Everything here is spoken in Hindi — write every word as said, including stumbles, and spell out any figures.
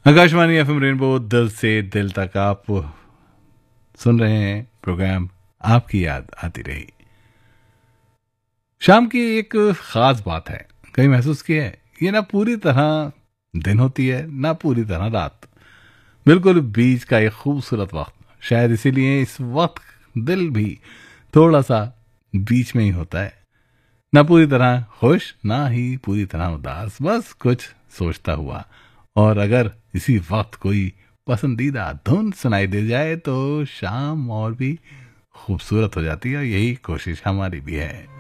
आकाशवाणी एफएम रेनबो दिल से दिल तक आप सुन रहे हैं प्रोग्राम आपकी याद आती रही। शाम की एक खास बात है, कहीं महसूस किया है? ये ना पूरी तरह दिन होती है ना पूरी तरह रात, बिल्कुल बीच का एक खूबसूरत वक्त। शायद इसीलिए इस वक्त दिल भी थोड़ा सा बीच में ही होता है, ना पूरी तरह खुश ना ही पूरी तरह उदास, बस कुछ सोचता हुआ। और अगर इसी वक्त कोई पसंदीदा धुन सुनाई दे जाए तो शाम और भी खूबसूरत हो जाती है। यही कोशिश हमारी भी है।